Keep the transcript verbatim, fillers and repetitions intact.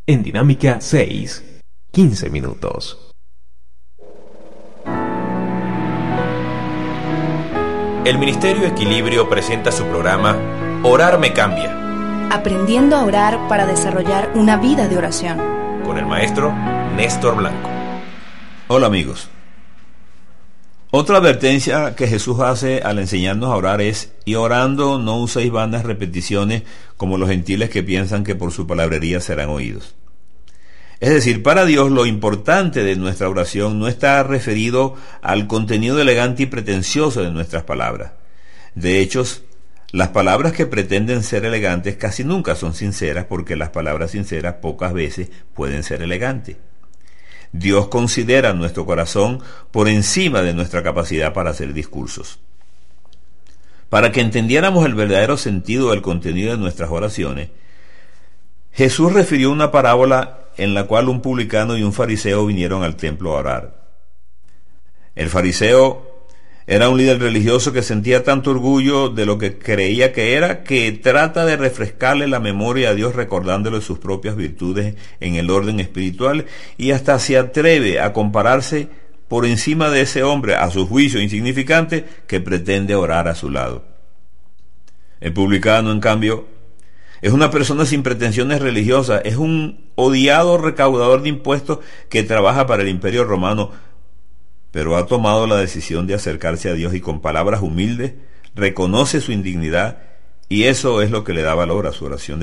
En Dinámica seis, quince minutos. El Ministerio Equilibrio presenta su programa Orar me cambia, aprendiendo a orar para desarrollar una vida de oración, con el maestro Néstor Blanco. Hola amigos. Otra advertencia que Jesús hace al enseñarnos a orar es: y orando no uséis vanas repeticiones como los gentiles que piensan que por su palabrería serán oídos. Es decir, para Dios lo importante de nuestra oración no está referido al contenido elegante y pretencioso de nuestras palabras. De hecho, las palabras que pretenden ser elegantes casi nunca son sinceras, porque las palabras sinceras pocas veces pueden ser elegantes. Dios considera nuestro corazón por encima de nuestra capacidad para hacer discursos. Para que entendiéramos el verdadero sentido del contenido de nuestras oraciones, Jesús refirió una parábola en la cual un publicano y un fariseo vinieron al templo a orar. El fariseo era un líder religioso que sentía tanto orgullo de lo que creía que era, que trata de refrescarle la memoria a Dios recordándole sus propias virtudes en el orden espiritual, y hasta se atreve a compararse por encima de ese hombre, a su juicio insignificante, que pretende orar a su lado. El publicano, en cambio, es una persona sin pretensiones religiosas, es un odiado recaudador de impuestos que trabaja para el Imperio Romano, pero ha tomado la decisión de acercarse a Dios y con palabras humildes reconoce su indignidad, y eso es lo que le da valor a su oración.